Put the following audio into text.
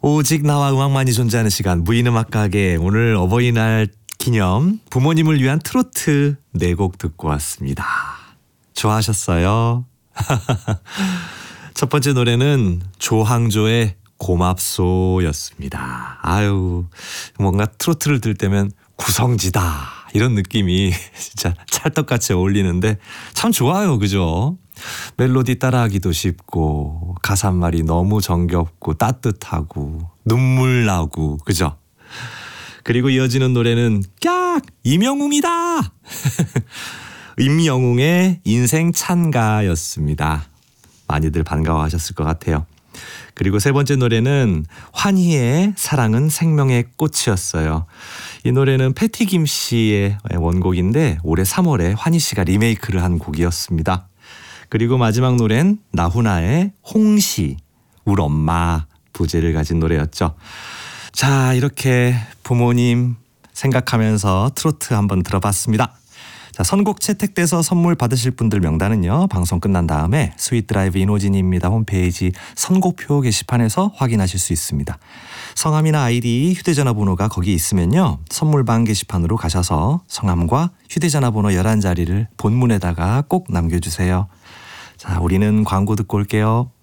오직 나와 음악만이 존재하는 시간 무인음악가게 오늘 어버이날 기념 부모님을 위한 트로트 4곡 듣고 왔습니다. 좋아하셨어요? 첫 번째 노래는 조항조의 고맙소였습니다. 아유, 뭔가 트로트를 들 때면 구성지다 이런 느낌이 진짜 찰떡같이 어울리는데 참 좋아요, 그죠? 멜로디 따라하기도 쉽고 가사말이 너무 정겹고 따뜻하고 눈물 나고, 그죠? 그리고 이어지는 노래는 깍! 임영웅이다! 임영웅의 인생 찬가였습니다. 많이들 반가워하셨을 것 같아요. 그리고 세 번째 노래는 환희의 사랑은 생명의 꽃이었어요. 이 노래는 패티 김 씨의 원곡인데 올해 3월에 환희 씨가 리메이크를 한 곡이었습니다. 그리고 마지막 노래는 나훈아의 홍시, 울 엄마 부제를 가진 노래였죠. 자, 이렇게 부모님 생각하면서 트로트 한번 들어봤습니다. 자, 선곡 채택돼서 선물 받으실 분들 명단은요, 방송 끝난 다음에 스윗드라이브 이노진입니다 홈페이지 선곡표 게시판에서 확인하실 수 있습니다. 성함이나 아이디, 휴대전화 번호가 거기 있으면요, 선물방 게시판으로 가셔서 성함과 휴대전화 번호 11자리를 본문에다가 꼭 남겨주세요. 자, 우리는 광고 듣고 올게요.